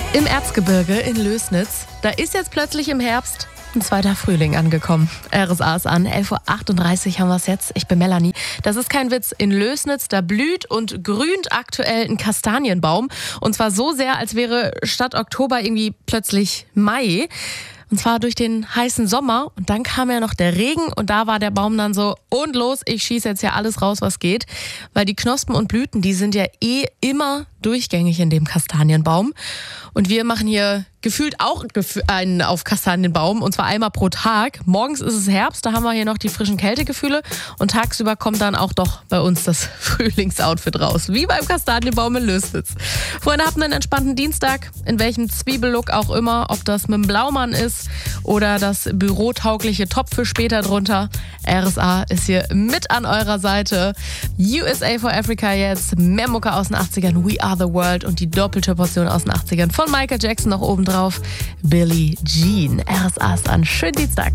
Im Erzgebirge in Lößnitz, da ist jetzt plötzlich im Herbst ein zweiter Frühling angekommen. RSA ist an, 11.38 Uhr haben wir es jetzt. Ich bin Melanie. Das ist kein Witz. In Lößnitz, da blüht und grünt aktuell ein Kastanienbaum. Und zwar so sehr, als wäre statt Oktober irgendwie plötzlich Mai. Und zwar durch den heißen Sommer. Und dann kam ja noch der Regen und da war der Baum dann so, und los, ich schieße jetzt hier alles raus, was geht. Weil die Knospen und Blüten, die sind ja immer durchgängig in dem Kastanienbaum. Und wir machen hier gefühlt auch einen auf Kastanienbaum, und zwar einmal pro Tag. Morgens ist es Herbst, da haben wir hier noch die frischen Kältegefühle und tagsüber kommt dann auch doch bei uns das Frühlingsoutfit raus, wie beim Kastanienbaum in Lößnitz. Freunde, habt einen entspannten Dienstag, in welchem Zwiebellook auch immer, ob das mit dem Blaumann ist oder das bürotaugliche Top für später drunter. RSA ist hier mit an eurer Seite. USA for Africa jetzt, mehr Mucke aus den 80ern, We Are the World und die doppelte Portion aus den 80ern von Michael Jackson noch oben drauf. Billie Jean. RSA ist an. Schönen Dienstag.